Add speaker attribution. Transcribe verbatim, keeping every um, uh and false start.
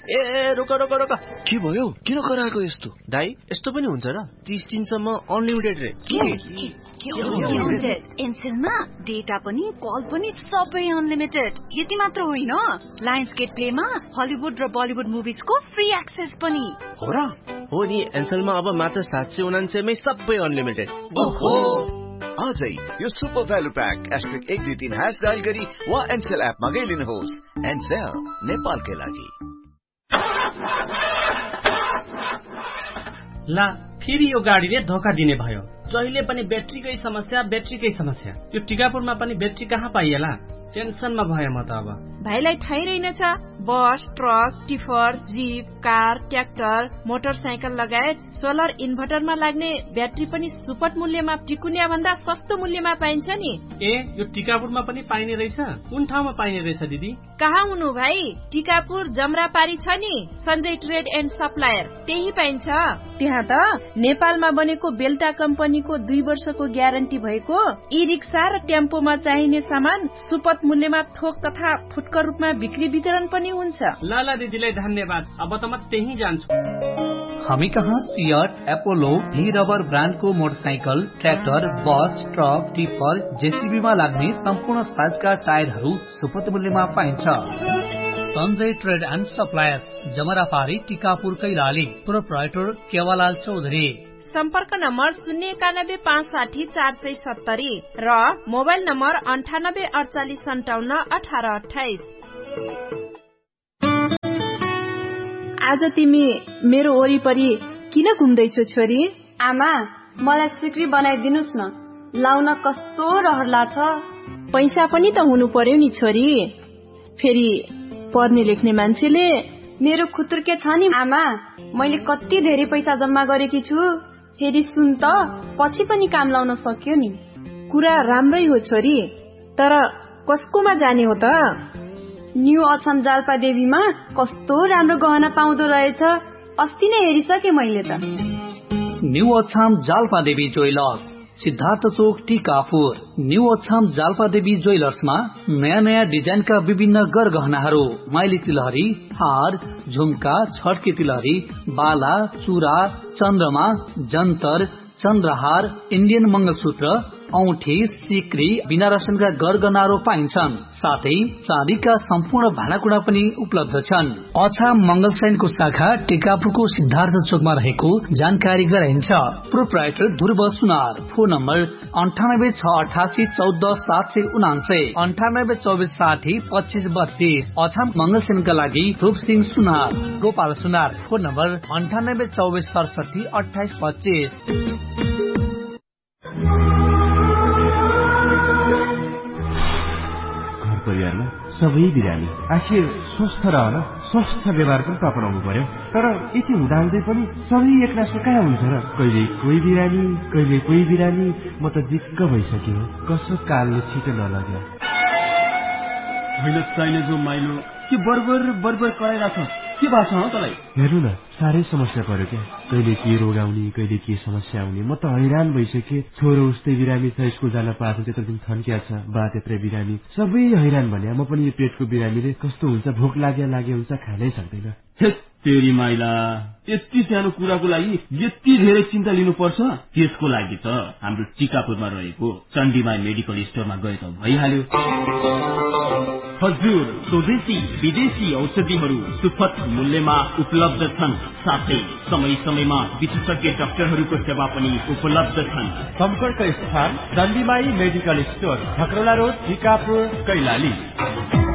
Speaker 1: ए रोक रोक रोक,
Speaker 2: के भयो? किन कराएको यस्तो?
Speaker 1: दाइ यस्तो पनि हुन्छ र? तीस दिनसम्म अनलिमिटेड रे।
Speaker 3: एनसेलमा डेटा पनि कल पनि सबै अनलिमिटेड। यति मात्र होइन, लायन्स गेट प्लेमा हलिउड र बलिउड मुभिजको फ्री एक्सेस पनि
Speaker 1: हो र? हो नि, एनसेलमा अब मात्र सात सय उनान्सयमै सबै अनलिमिटेड।
Speaker 2: ओहो, आजै यो सुपर भ्यालु प्याक एस्ट्रिक एक दुई तीन ह्यास डायल गरी वा एनसेल एप मगाइलिनुहोस्। एनसेल नेपालकै लागि।
Speaker 4: ला फेरि यो गाडीले धोका दिने भयो। जहिले पनि ब्याट्रीकै समस्या ब्याट्रीकै समस्या। यो टिकापुरमा पनि ब्याट्री कहाँ पाइएला? टेन्सनमा भयो म त अब।
Speaker 5: भाइलाई थाहै रहेनछ, बस, truck, tipper, jeep, car, tractor, motorcycle लगायत सोलर इन्भर्टरमा लाग्ने ब्याट्री पनि सुपथ मूल्यमा टिकुनिया भन्दा सस्तो मूल्यमा पाइन्छ नि।
Speaker 4: ए यो टिकापुरमा पनि पाइने रहेछ? कुन ठाउँमा पाइने रहेछ दिदी?
Speaker 5: कहाँ हुनु भाइ, टिकापुर जमरापारी छ नि सञ्जय ट्रेड एन्ड सप्लायर, त्यही पाइन्छ। त्यहाँ त नेपालमा बनेको बेल्टा कम्पनीको दुई वर्षको ग्यारेन्टी भएको ई रिक्सा र टेम्पोमा चाहिने सामान सुपथ मूल्यमा थोक तथा फुटकर रूपमा बिक्री वितरण पनि हुन्छ।
Speaker 4: लाला दिदीलाई धन्यवाद, अब त म त्यही जान्छु।
Speaker 6: हामी कहाँ सियट, एपोलो, भी रबर ब्रान्डको मोटरसाइकल, ट्र्याक्टर, बस, ट्रक, टिपर, जेसीबीमा लाग्ने सम्पूर्ण साइजका टायरहरू सुपथ मूल्यमा पाइन्छ। Sanjay trade and suppliers, जमरापारी, Tikapur, Kailali. Proprietor केवालाल Chaudhary.
Speaker 5: सम्पर्क नम्बर शून्य एकानब्बे पाँच साठी चार सय सत्तरी र मोबाइल नम्बर अन्ठानब्बे अडचालिस सन्ताउन्न अठार अठाइस।
Speaker 7: आज तिमी मेरो वरिपरि किन घुम्दैछौ छोरी?
Speaker 8: आमा, मलाई सिक्री बनाइदिनुस् न, लाउन कस्तो रहर लाग्छ।
Speaker 7: पैसा पनि त हुनु पर्यो नि छोरी। फेरि पढ्ने लेख्ने मान्छेले
Speaker 8: मेरो खुतुर्के छ नि आमा, मैले कति धेरै पैसा जम्मा गरेकी छु। फेरि सुन त, पछि पनि काम लाउन सक्यो नि।
Speaker 7: कुरा राम्रै हो छोरी, तर कसकोमा जाने हो त?
Speaker 8: न्यू अछाम जाल्पा देवीमा कस्तो राम्रो गहना पाउँदो रहेछ, अस्ति नै हेरिसके मैले त।
Speaker 6: न्यू अछाम जाल्पा देवी ज्वेलर्स, सिद्धार्थ चोक, टिकापुर। न्यू अछाम जाल्पा देवी ज्वेलर्समा नयाँ नयाँ डिजाइनका विभिन्न गरगहनाहरू, माइली तिलहरी, हार, झुम्का, छड्के तिलहरी, बाला, चुरा, चन्द्रमा, जन्तर, चन्द्रहार, इन्डियन मंगलसूत्र, औठी, सिक्री, बिना रसनका गरगहनाहरू पाइन्छन्। साथै चाँदीका सम्पूर्ण भाँडाकुँडा पनि उपलब्ध छन्। अछाम मंगलसैनको शाखा टिकापुरको सिद्धार्थ चोकमा रहेको जानकारी गराइन्छ। प्रोप्राइटर ध्रुव सुनार। फोन नम्बर अन्ठानब्बे छ अठासी चौध सात सय उनान्सय, अन्ठानब्बे चौबिस साठी पच्चिस बत्तीस। अछाम मंगलसेनका लागि रूप सिंह सुनार। गोपाल सुनार। फोन नम्बर अन्ठानब्बे चौबिस सडसठी अठाइस पच्चिस।
Speaker 9: परिवारमा सबै बिरामी आखिर स्वस्थ रहन स्वस्थ व्यवहार पनि त अपनाउनु पर्यो। तर यति हुँदाहुँदै पनि सबै एकनासो कहाँ हुन्छ र? कहिले कोही बिरामी, कहिले कोही बिरामी। म त दिक्क भइसक्यो, कसो कालले छिटो नलग्यो।
Speaker 10: होइन चाहिने जो माइलो के बर्बर बर्बर कराइरहेछ, के भएको छ तँलाई?
Speaker 9: हेर्नु न, साह्रै समस्या पर्यो क्या। कहिले के रोग आउने, कहिले के समस्या आउने। म त हैरान भइसकेँ। छोरो उस्तै बिरामी छ, स्कुल जान पाएको त्यत्रो दिन थन्किया छ, बा त्यत्रै बिरामी, सबै हैरान भने। म पनि यो पेटको बिरामीले कस्तो हुन्छ, भोक लाग्यो लाग्यो हुन्छ, खानै सक्दैन।
Speaker 10: तेरी माइला, यति सानो कुराको लागि यति धेरै चिन्ता लिनुपर्छ? त्यसको लागि त हाम्रो टिकापुरमा रहेको चण्डीमाई मेडिकल स्टोरमा गए त भइहाल्यो। हजुर, स्वदेशी विदेशी औषधिहरू सुपथ मूल्यमा उपलब्ध छन्। साथै समय समयमा विशेषज्ञ डाक्टरहरूको सेवा पनि उपलब्ध छन्।
Speaker 9: सम्पर्क स्थान चण्डीमाई medical store, झकरौला road, Tikapur, Kailali.